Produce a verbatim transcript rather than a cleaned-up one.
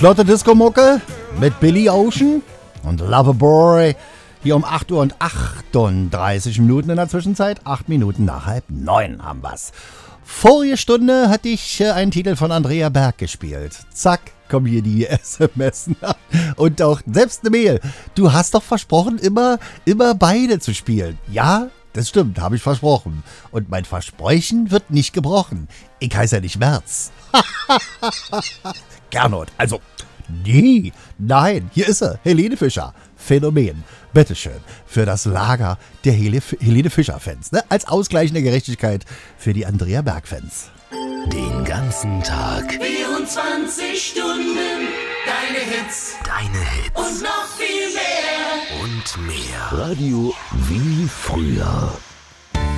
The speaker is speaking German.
Flotte Disco-Mucke mit Billy Ocean und Loverboy hier um acht Uhr und achtunddreißig Minuten in der Zwischenzeit. acht Minuten nach halb neun haben wir's. Vorige Stunde hatte ich äh, einen Titel von Andrea Berg gespielt. Zack, kommen hier die S M S und auch selbst eine Mail. Du hast doch versprochen, immer, immer beide zu spielen. Ja, das stimmt, habe ich versprochen. Und mein Versprechen wird nicht gebrochen. Ich heiße ja nicht Merz. Gernot, also, nee, nein, hier ist er, Helene Fischer. Phänomen. Bitteschön, für das Lager der Hele, Helene Fischer-Fans, ne? Als ausgleichende Gerechtigkeit für die Andrea Berg-Fans. Den ganzen Tag. vierundzwanzig Stunden. Deine Hits. Deine Hits. Und noch viel mehr. Und mehr. Radio wie früher.